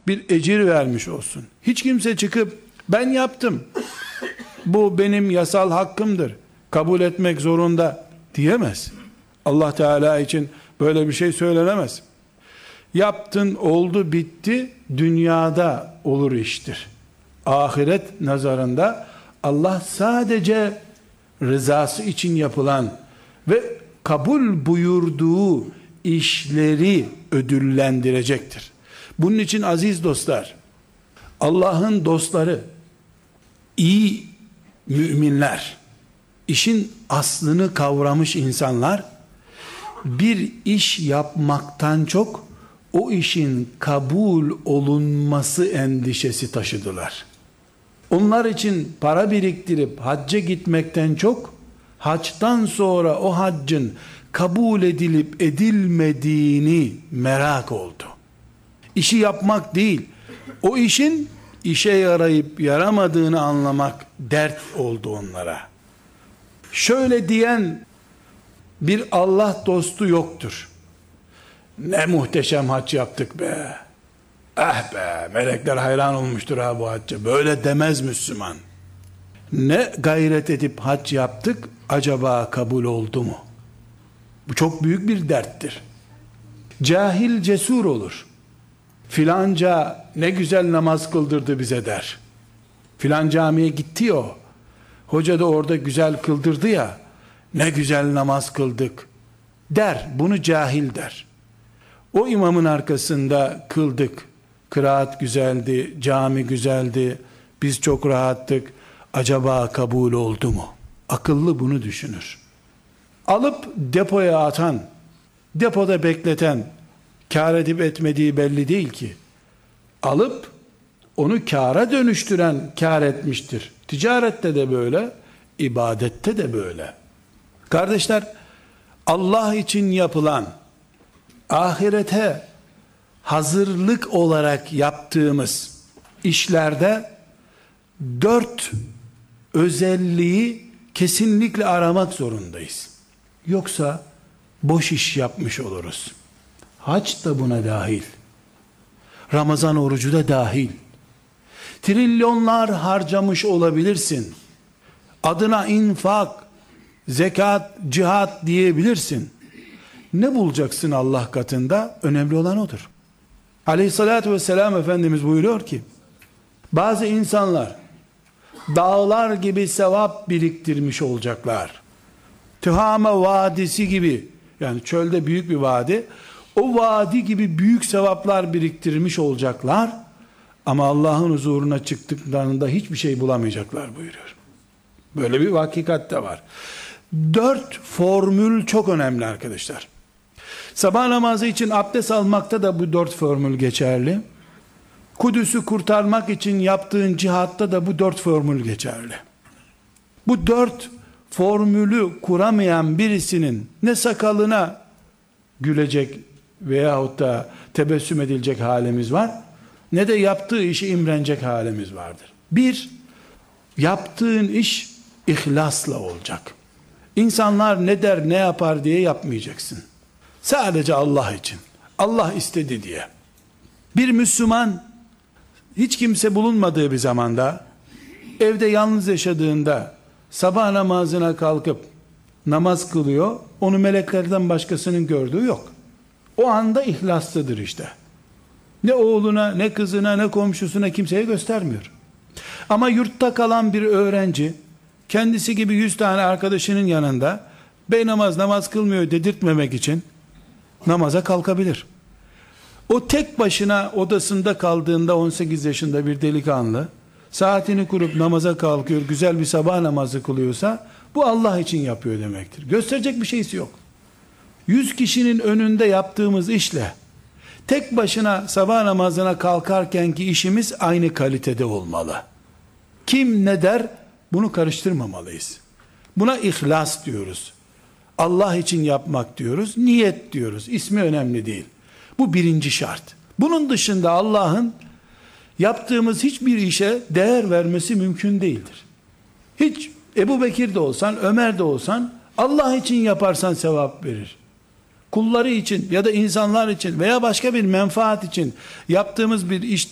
bir ecir vermiş olsun. Hiç kimse çıkıp ben yaptım, bu benim yasal hakkımdır, kabul etmek zorunda diyemez. Allah Teala için böyle bir şey söylenemez. Yaptın, oldu, bitti, dünyada olur iştir. Ahiret nazarında Allah sadece rızası için yapılan ve kabul buyurduğu işleri ödüllendirecektir. Bunun için aziz dostlar, Allah'ın dostları, iyi müminler, işin aslını kavramış insanlar, bir iş yapmaktan çok o işin kabul olunması endişesi taşıdılar. Onlar için para biriktirip hacca gitmekten çok, haçtan sonra o haccın kabul edilip edilmediğini merak oldu. İşi yapmak değil, o işin işe yarayıp yaramadığını anlamak dert oldu onlara. Şöyle diyen bir Allah dostu yoktur. Ne muhteşem hac yaptık be. Ah be, melekler hayran olmuştur ha bu hacca. Böyle demez Müslüman. Ne gayret edip hac yaptık, acaba kabul oldu mu? Bu çok büyük bir derttir. Cahil cesur olur. Filanca ne güzel namaz kıldırdı bize der. Filan camiye gitti ya, hoca da orada güzel kıldırdı ya, ne güzel namaz kıldık der. Bunu cahil der. O imamın arkasında kıldık, kıraat güzeldi, cami güzeldi, biz çok rahattık, acaba kabul oldu mu? Akıllı bunu düşünür. Alıp depoya atan, depoda bekleten, kâr edip etmediği belli değil ki. Alıp onu kâra dönüştüren kâr etmiştir. Ticarette de böyle, ibadette de böyle. Kardeşler, Allah için yapılan, ahirete hazırlık olarak yaptığımız işlerde 4 özelliği kesinlikle aramak zorundayız. Yoksa boş iş yapmış oluruz. Hac da buna dahil. Ramazan orucu da dahil. Trilyonlar harcamış olabilirsin. Adına infak, zekat, cihat diyebilirsin. Ne bulacaksın Allah katında? Önemli olan odur. Aleyhissalatü vesselam Efendimiz buyuruyor ki, bazı insanlar dağlar gibi sevap biriktirmiş olacaklar. Tühame Vadisi gibi, yani çölde büyük bir vadi, o vadi gibi büyük sevaplar biriktirmiş olacaklar ama Allah'ın huzuruna çıktıklarında hiçbir şey bulamayacaklar buyuruyor. Böyle bir hakikat de var. 4 formül çok önemli arkadaşlar. Sabah namazı için abdest almakta da bu 4 formül geçerli. Kudüs'ü kurtarmak için yaptığın cihatta da bu 4 formül geçerli. Bu 4 formülü kuramayan birisinin ne sakalına gülecek veyahut da tebessüm edilecek halimiz var, ne de yaptığı işi imrenecek halimiz vardır. 1, yaptığın iş ihlasla olacak. İnsanlar ne der ne yapar diye yapmayacaksın. Sadece Allah için. Allah istedi diye. Bir Müslüman hiç kimse bulunmadığı bir zamanda, evde yalnız yaşadığında sabah namazına kalkıp namaz kılıyor, onu meleklerden başkasının gördüğü yok. O anda ihlaslıdır işte. Ne oğluna, ne kızına, ne komşusuna, kimseye göstermiyor. Ama yurtta kalan bir öğrenci, kendisi gibi 100 tane arkadaşının yanında, bey namaz kılmıyor dedirtmemek için namaza kalkabilir. O tek başına odasında kaldığında 18 yaşında bir delikanlı, saatini kurup namaza kalkıyor, güzel bir sabah namazı kılıyorsa, bu Allah için yapıyor demektir. Gösterecek bir şeysi yok. 100 kişinin önünde yaptığımız işle, tek başına sabah namazına kalkarkenki işimiz aynı kalitede olmalı. Kim ne der, bunu karıştırmamalıyız. Buna ihlas diyoruz. Allah için yapmak diyoruz, niyet diyoruz. İsmi önemli değil. Bu birinci şart. Bunun dışında Allah'ın yaptığımız hiçbir işe değer vermesi mümkün değildir. Hiç Ebu Bekir de olsan, Ömer de olsan, Allah için yaparsan sevap verir. Kulları için ya da insanlar için veya başka bir menfaat için yaptığımız bir iş